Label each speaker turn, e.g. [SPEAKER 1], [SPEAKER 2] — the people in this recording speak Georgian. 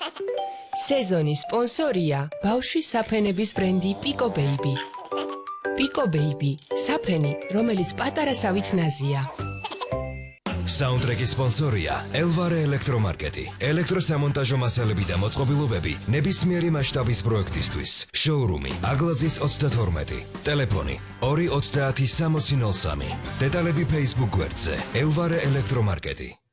[SPEAKER 1] სეზონის სპონსორია ბავშვის საფენების ბრენდი Pico Baby. Pico Baby, საფენი, რომელიც პატარასავით ნაზია.
[SPEAKER 2] Soundtrack-ის სპონსორია Elvare ელექტრომარკეტი. ელექტროსამონტაჟო მასალები და მოწყობილობები ნებისმიერი მასშტაბის პროექტისთვის. შოურუმი აგლაძის 32. ტელეფონი 230 6003. დეტალები Facebook გვერდზე Elvare ელექტრომარკეტი.